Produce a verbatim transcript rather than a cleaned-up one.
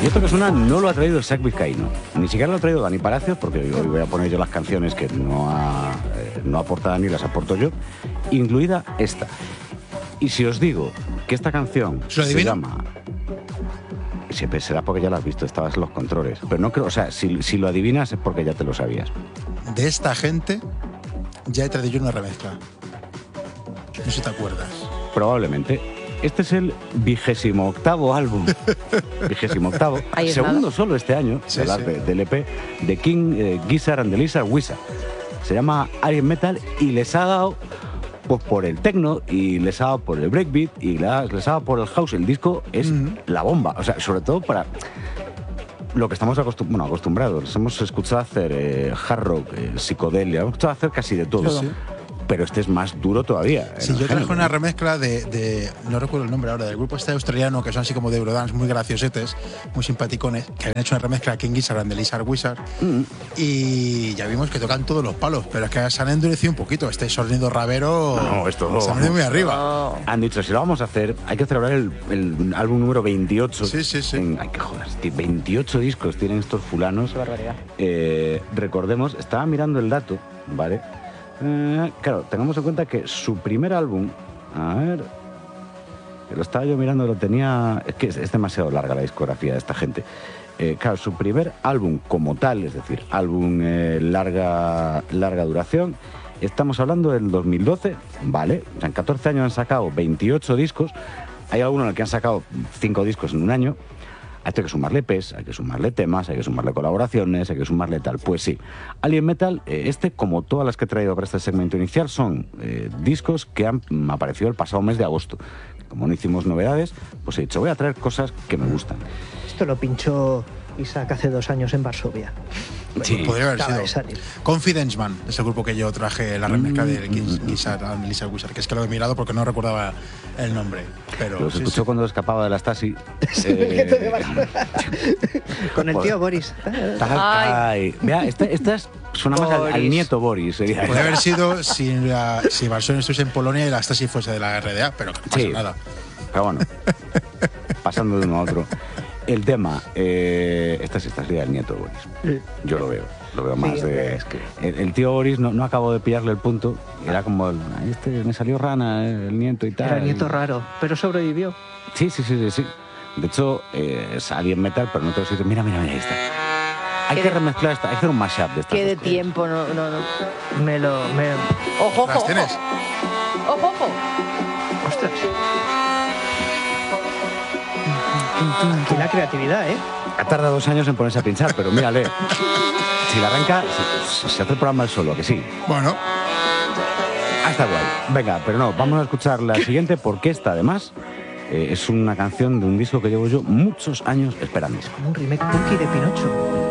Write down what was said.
esto que suena no lo ha traído Zach Vizcaíno, ni siquiera lo ha traído Dani Palacios, porque hoy voy a poner yo las canciones que no, ha, eh, no aporta Dani, las aporto yo, incluida esta. Y si os digo que esta canción ¿Se, se llama... Siempre será porque ya lo has visto, estabas en los controles. Pero no creo, o sea, si, si lo adivinas es porque ya te lo sabías. De esta gente ya he traído yo una remezcla. No sé si te acuerdas. Probablemente. Este es el vigésimo octavo álbum. vigésimo octavo. Segundo nada. Solo este año, sí, hablar sí. de, del E P, de King eh, Gizzard and the Lizard Wizard. Se llama Alien Metal y les ha dado pues, por el techno y les ha dado por el breakbeat y les ha dado por el house. El disco es mm. la bomba. O sea, sobre todo para lo que estamos acostum bueno, acostumbrados. Hemos escuchado hacer eh, hard rock, eh, psicodelia, hemos escuchado hacer casi de todo. Sí, sí. Pero este es más duro todavía. Sí, yo traje una remezcla de, de, no recuerdo el nombre ahora, del grupo este australiano, que son así como de Eurodance, muy graciosetes, muy simpaticones, que habían hecho una remezcla de King Gizzard and the Lizard Wizard, mm. y ya vimos que tocan todos los palos, pero es que se han endurecido un poquito, este sonido rabero no, esto, se han venido muy arriba. No. Han dicho, si lo vamos a hacer, hay que celebrar el, el álbum número veintiocho. Sí, sí, sí. En, ay, qué jodas, veintiocho discos tienen estos fulanos. Qué barbaridad. Eh, recordemos, estaba mirando el dato, ¿vale? Eh, claro, tengamos en cuenta que su primer álbum, a ver, que lo estaba yo mirando, lo tenía, es que es, es demasiado larga la discografía de esta gente. Eh, claro, su primer álbum como tal, es decir, álbum eh, larga, larga duración, estamos hablando del dos mil doce, ¿vale? O sea, en catorce años han sacado veintiocho discos, hay algunos en el que han sacado cinco discos en un año. Hay que sumarle E Pes, hay que sumarle temas, hay que sumarle colaboraciones, hay que sumarle tal. Pues sí, Alien Metal, eh, este, como todas las que he traído para este segmento inicial, son eh, discos que han aparecido el pasado mes de agosto. Como no hicimos novedades, pues he dicho, voy a traer cosas que me gustan. Esto lo pinchó Isaac hace dos años en Varsovia. Sí, bueno, podría haber sido. Confidence Man es el grupo que yo traje la remezcla mm, de Gizzard and the Lizard Wizard, que es que lo he mirado porque no recordaba el nombre. Pero los sí, escuchó sí. cuando escapaba de la Stasi. eh... Con el tío Boris. Ay. Vea, esta, esta es, suena más al, al nieto Boris. Sería. Podría haber sido si, la, si Varsovia estuviese en Polonia y la Stasi fuese de la R D A, pero no pasa sí, nada. Pero bueno, pasando de uno a otro. El tema, eh, esta sí, esta sería el nieto Boris. Yo lo veo, lo veo más sí, de... Es que... el, el tío Boris no, no acabo de pillarle el punto, era como, el, este me salió rana, eh, el nieto y tal. Era el nieto raro, pero sobrevivió. Sí, sí, sí, sí. sí. De hecho, eh, es Alien Metal, pero no te lo sé. Mira, mira, mira, ahí está. Hay que remezclar esta, hay que hacer un mashup de esta. Qué de tiempo, no, no, no. Me lo... Me... Ojo, ojo, ¿Las tienes? Ojo, ojo. Ostras. Aquí la creatividad, ¿eh? Ha tardado dos años en ponerse a pinchar, pero mírale. Si la arranca, se, se hace el programa él solo, que sí. Bueno. Ah, está guay. Venga, pero no, vamos a escuchar la siguiente, porque esta, además, eh, es una canción de un disco que llevo yo muchos años esperando. Es como un remake punky de Pinocho.